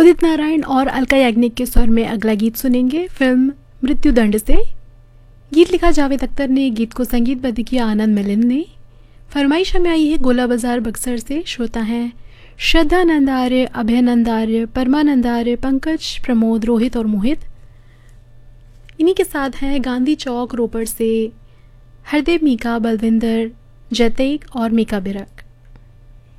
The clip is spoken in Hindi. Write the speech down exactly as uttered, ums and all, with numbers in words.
उदित नारायण और अलका याग्निक के स्वर में अगला गीत सुनेंगे फिल्म मृत्युदंड से। गीत लिखा जावेद अख्तर ने, गीत को संगीतबद्ध किया आनंद मिलिंद ने। फरमाइश हमें आई है गोला बाजार बक्सर से। श्रोता हैं श्रद्धा नंदार्य, अभय नंदार्य, परमानंदार्य, पंकज, प्रमोद, रोहित और मोहित। इन्हीं के साथ हैं गांधी चौक रोपड़ से हरदेव, मीका, बलविंदर, जैतेक और मीका बिरक।